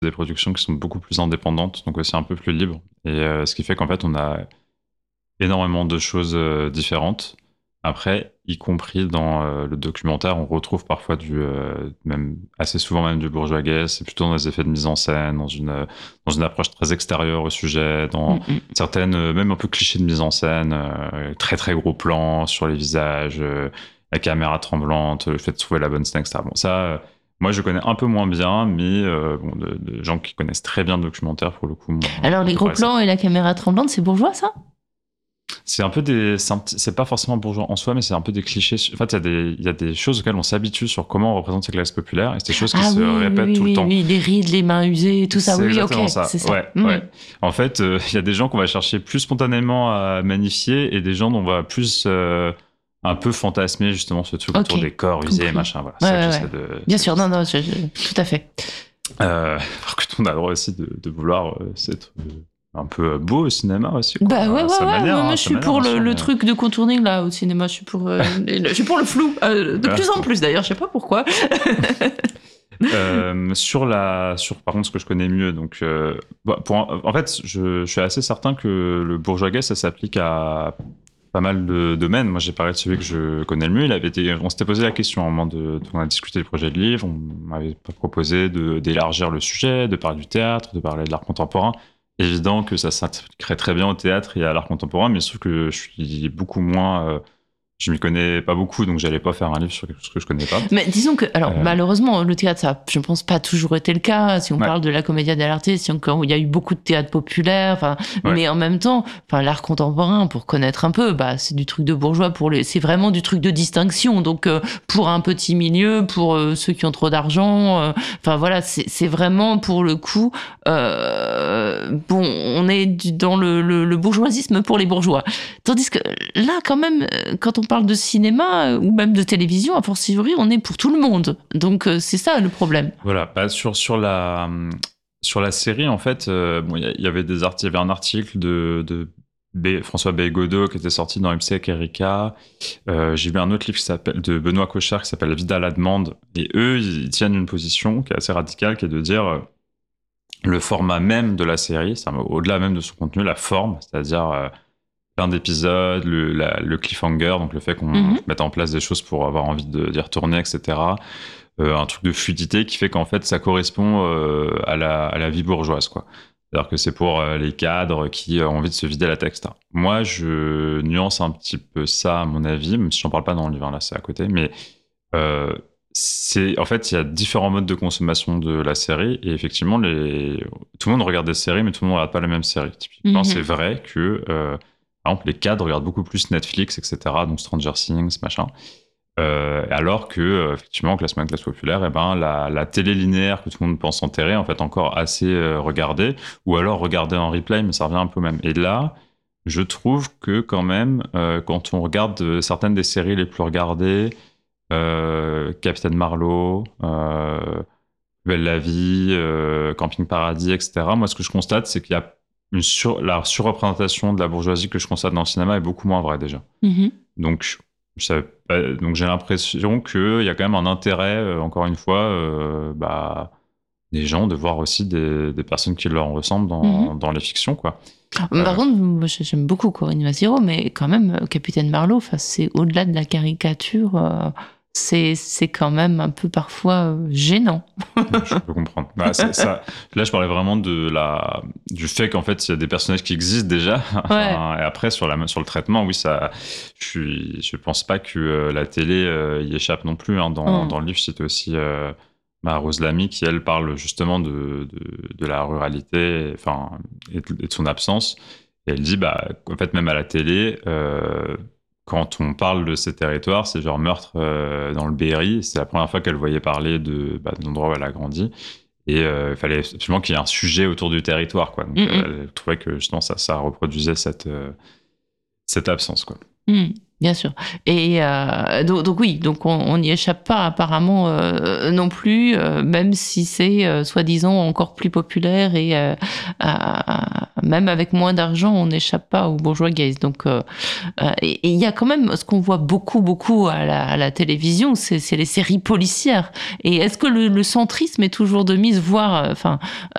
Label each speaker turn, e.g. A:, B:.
A: des productions qui sont beaucoup plus indépendantes, donc aussi un peu plus libres. Et ce qui fait qu'en fait, on a énormément de choses différentes. Après, y compris dans le documentaire, on retrouve parfois même assez souvent même du bourgeois-gay. C'est plutôt dans des effets de mise en scène, dans une approche très extérieure au sujet, dans certaines, même un peu clichés de mise en scène, très très gros plans sur les visages, la caméra tremblante, le fait de trouver la bonne scène, etc. Bon, ça, moi je connais un peu moins bien, mais bon, de gens qui connaissent très bien le documentaire, pour le coup.
B: Alors, les gros plans et la caméra tremblante, c'est bourgeois, ça?
A: C'est un peu c'est pas forcément bourgeois en soi, mais c'est un peu des clichés. En fait, il y a des choses auxquelles on s'habitue sur comment on représente ces classes populaires, et c'est des choses qui se répètent tout le temps.
B: Oui, les rides, les mains usées, tout ça.
A: C'est
B: Oui,
A: exactement
B: ok,
A: ça.
B: c'est ça.
A: Ouais. En fait, il y a des gens qu'on va chercher plus spontanément à magnifier, et des gens dont on va plus un peu fantasmer justement ce truc autour des corps usés, machin. Voilà.
B: Ouais, ça que j'essaie de. Bien sûr, non, tout à fait.
A: Alors que on a le droit aussi de vouloir s'être un peu beau au cinéma aussi, quoi.
B: Bah ouais,
A: moi
B: je suis pour le truc de contouring là au cinéma, je suis pour le flou, de plus en plus d'ailleurs, je sais pas pourquoi.
A: Sur par contre ce que je connais mieux, donc en fait je suis assez certain que le bourgeois gay ça s'applique à pas mal de domaines. Moi j'ai parlé de celui que je connais le mieux. On s'était posé la question au moment on a discuté du projet de livre, on m'avait proposé d'élargir le sujet, de parler du théâtre, de parler de l'art contemporain. Évident que ça s'appliquerait très bien au théâtre et à l'art contemporain, mais sauf que je suis beaucoup moins... je m'y connais pas beaucoup, donc j'allais pas faire un livre sur quelque chose que je connais pas.
B: Mais disons que, alors, malheureusement, le théâtre, ça, je pense pas toujours été le cas. Si on parle de la Commedia dell'arte, il y a eu beaucoup de théâtre populaire, mais en même temps, l'art contemporain, pour connaître un peu, c'est du truc de bourgeois c'est vraiment du truc de distinction. Donc, pour un petit milieu, pour ceux qui ont trop d'argent, voilà, c'est vraiment pour le coup, bon, on est dans le bourgeoisisme pour les bourgeois. Tandis que là, quand même, quand on parle de cinéma ou même de télévision, a fortiori, on est pour tout le monde. Donc, c'est ça le problème.
A: Voilà. Sur la série, en fait, il y avait un article de François Belgodeau qui était sorti dans MC avec Erika. J'ai lu un autre livre de Benoît Cochard qui s'appelle La vie à la demande. Et eux, ils tiennent une position qui est assez radicale, qui est de dire le format même de la série, au-delà même de son contenu, la forme, c'est-à-dire plein d'épisodes, le cliffhanger, donc le fait qu'on mette en place des choses pour avoir envie d'y retourner, etc. Un truc de fluidité qui fait qu'en fait ça correspond à la vie bourgeoise, quoi. C'est-à-dire que c'est pour les cadres qui ont envie de se vider la tête, etc. Moi, je nuance un petit peu ça, à mon avis, même si j'en parle pas dans le livre, là c'est à côté, mais en fait, il y a différents modes de consommation de la série, et effectivement, tout le monde regarde des séries, mais tout le monde ne regarde pas la même série. Typiquement, c'est vrai que par exemple, les cadres regardent beaucoup plus Netflix, etc., donc Stranger Things, machin. Alors que, effectivement, classe moyenne, classe populaire, la télé linéaire que tout le monde pense enterrer, en fait, encore assez regardée, ou alors regardée en replay, mais ça revient un peu au même. Et là, je trouve que quand même, quand on regarde certaines des séries les plus regardées, Capitaine Marlowe, Belle la vie, Camping Paradis, etc., moi, ce que je constate, c'est qu'il y a la surreprésentation de la bourgeoisie que je constate dans le cinéma est beaucoup moins vraie déjà. Donc, j'ai l'impression qu'il y a quand même un intérêt, encore une fois, des gens de voir aussi des personnes qui leur ressemblent dans les fictions, quoi.
B: Par contre, moi, j'aime beaucoup Corinne Masiro, mais quand même, Capitaine Marlowe, c'est au-delà de la caricature. C'est quand même un peu parfois gênant.
A: Je peux comprendre. Ça, là, je parlais vraiment du fait qu'en fait, il y a des personnages qui existent déjà.
B: Ouais.
A: Et après, sur le traitement, oui, je pense pas que la télé y échappe non plus. Dans le livre, c'était aussi Rose Lamy qui, elle, parle justement de la ruralité, et de son absence. Et elle dit, en fait, même à la télé, quand on parle de ces territoires, c'est genre meurtre dans le Berry. C'est la première fois qu'elle voyait parler de l'endroit où elle a grandi. Et il fallait absolument qu'il y ait un sujet autour du territoire, quoi. Donc, elle trouvait que justement ça reproduisait cette absence, quoi.
B: Bien sûr. Et donc oui, donc on n'y échappe pas apparemment non plus, même si c'est soi-disant encore plus populaire et même avec moins d'argent, on n'échappe pas aux bourgeois gays. Donc, et il y a quand même ce qu'on voit beaucoup à la télévision, c'est les séries policières. Et est-ce que le centrisme est toujours de mise, voire,